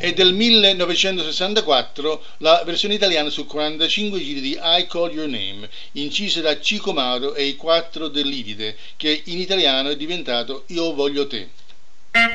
è del 1964 la versione italiana su 45 giri di I Call Your Name, incisa da Cico Mauro e i Quattro dell'Iride, che in italiano è diventato Io voglio te.